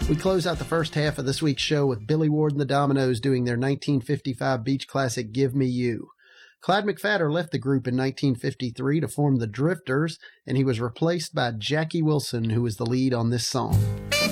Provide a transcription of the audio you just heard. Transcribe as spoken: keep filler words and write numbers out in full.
We close out the first half of this week's show with Billy Ward and the Dominoes doing their nineteen fifty-five beach classic, Give Me You. Clyde McPhatter left the group in nineteen fifty-three to form the Drifters, and he was replaced by Jackie Wilson, who was the lead on this song.